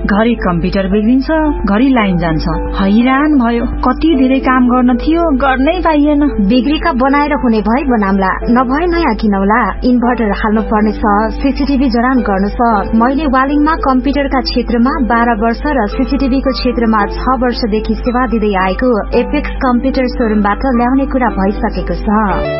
घरि कम्प्युटर बिग्रिन्छ, घरि लाइन जान्छ। हैरान भयो, कति धेरै काम गर्न थियो, गर्नै पाइएन। बिग्रीका बनाएर हुने भए बनाम्ला, नभए नयाँ किनौला। इन्भर्टर हाल्नु पर्नेछ, सीसीटीभी जडान गर्नु छ। मैले वालिङमा कम्प्युटरका क्षेत्रमा 12 वर्ष र सीसीटीभीको क्षेत्रमा 6 वर्षदेखि सेवा दिँदै आएको एपेक्स कम्प्युटर शोरूमबाट ल्याउने कुरा भइसकेको छ।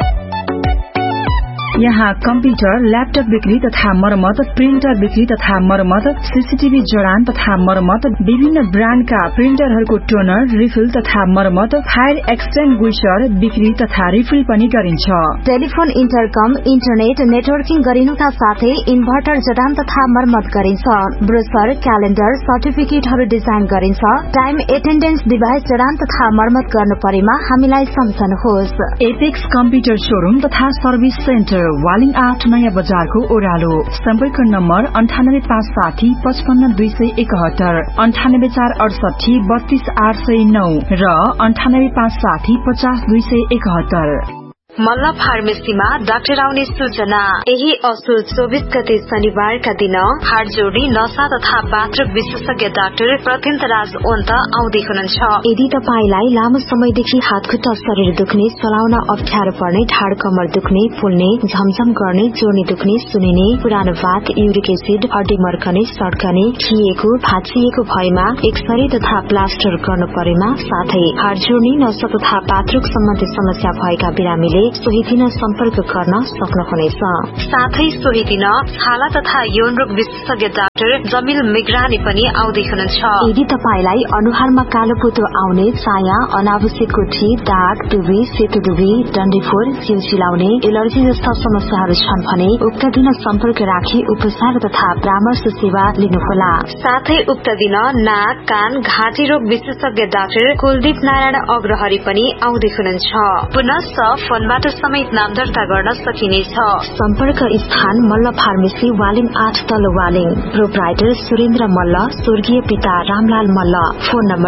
यहाँ कम्प्युटर, ल्यापटप बिक्री तथा मर्मत, प्रिन्टर बिक्री तथा मर्मत, सीसीटीभी जडान तथा मर्मत, विभिन्न ब्रान्डका प्रिन्टरहरूको टोनर, रिफिल तथा मर्मत, फायर एक्सटिंग्विशर बिक्री तथा रिफिल पनि गरिन्छ। टेलिफोन, इन्टरकम, इन्टरनेट नेटवर्किङ गरिनुका साथै इन्भर्टर जडान तथा मर्मत गरिन्छ। ब्रोशर, क्यालेन्डर, सर्टिफिकेटहरू डिजाइन गरिन्छ। टाइम एटेन्डेन्स डिभाइस जडान तथा मर्मत गर्नु परेमा हामीलाई सम्झनुहोस्। एपेक्स कम्प्युटर शोरूम तथा सर्भिस सेन्टर, वालिङ 8 नयाँ बजारको ओह्रालो। सम्पर्क नम्बर 9856 55271, 98468 32809 र 98560 50271। मल्ल फार्मेसीमा डाक्टर आउने सूचना। यही असोज 24 गते शनिबारका दिन हाडजोडी, नसा तथा बाथरुम विशेषज्ञ डाक्टर प्रत्यन्तराज ओन्त आउँदै हुनुहुन्छ। यदि तपाईलाई लामो समयदेखि हातखुट्टा शरीर दुख्ने, चलाउन अप्ठ्यारो पर्ने, ढाड कमर दुख्ने, फुल्ने, झमझम गर्ने, जोर्नी दुख्ने, सुनिने, पुरानो भात, युरिक एसिड, हड्डी मर्कने, सड्कने, खिएको, भाँचिएको भएमा एक्सरे तथा प्लास्टर गर्नु परेमा, साथै हाडजोडी, नसा तथा बाथरुम सम्बन्धी समस्या भएका बिरामीले सोही दिन सम्पर्क गर्न सक्नुहुनेछ। साथै सोही दिन छाला तथा यौन रोग विशेषज्ञ डाक्टर जमिल मिग्रानी पनि आउँदै हुनुहुन्छ। यदि तपाईलाई अनुहारमा कालो पोतो आउने, चाया, अनावश्यक कोठी, दाग, डुबी, सेतो डुबी, डन्डीफोर, जिउ चिलाउने, एलर्जी जस्ता समस्याहरू छन् भने उक्त दिन सम्पर्क राखी उपचार तथा परामर्श सेवा लिनुहोला। साथै उक्त दिन नाक, कान, घाँटी रोग विशेषज्ञ डाक्टर कुलदीप नारायण अग्रहरी पनि आउँदै हुनुहुन्छ। पुनः फोनबाट समेत नाम दर्ता गर्न सकिनेछ। सम्पर्क स्थान मल्ल फार्मेसी, वालिङ 8 तल्लो वालिङ। प्रोप्राइटर सुरेन्द्र मल्ल, स्वर्गीय पिता Ramlal Malla. Phone number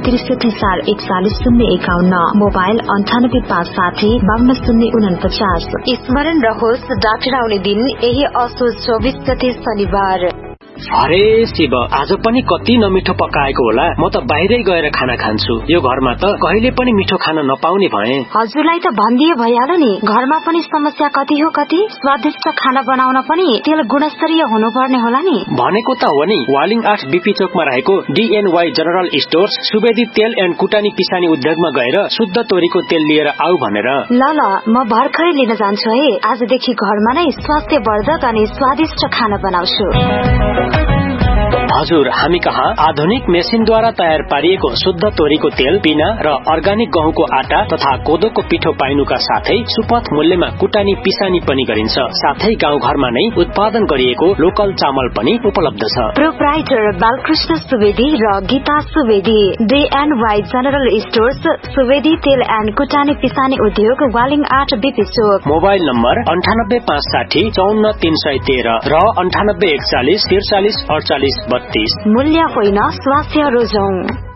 063 mobile 9856 520049। स्मरण रहोस्, डाक्टर आउने दिन यही असोज 24 गते शनिबार। अरे शिव, आज पनि कति नमिठो पकाएको होला। म त बाहिरै गएर खाना खान्छु। यो घरमा त कहिले पनि मिठो खाना नपाउने भए। हजुरलाई त भनिदिए भइहाल्यो नि। घरमा पनि समस्या कति हो कति। स्वादिष्ट खाना बनाउन पनि तेल गुणस्तरीय हुनुपर्ने होला नि। भनेको त हो नि। वालिङ 8 बीपी चोकमा रहेको DNY जनरल स्टोर्स सुवेदी तेल एन्ड कुटानी पिसानी उद्योगमा गएर शुद्ध तोरीको तेल लिएर आऊ भनेर। ल म भर्खरै लिन जान्छु है। आजदेखि घरमा नै स्वास्थ्यवर्धक अनि स्वादिष्ट खाना बनाउँछु। हजुर, हामी कहाँ आधुनिक मेसिनद्वारा तयार पारिएको शुद्ध तोरीको तेल, पिना र अर्गानिक गहुँको आटा तथा कोदोको पिठो पाइनुका साथै सुपथ मूल्यमा कुटानी पिसानी पनि गरिन्छ। साथै गाउँघरमा नै उत्पादन गरिएको लोकल चामल पनि उपलब्ध छ। प्रोप्राइटर बालकृष्ण सुवेदी र Gita Subedi, DNY general stores, Subedi तेल एन्ड कुटानी पिसानी उद्योग, वालिङ 8 बीपी चोक। मोबाइल नम्बर 9856 54313 र 9841 43 48 32। मूल्य होइन, स्वास्थ्य रोजौं।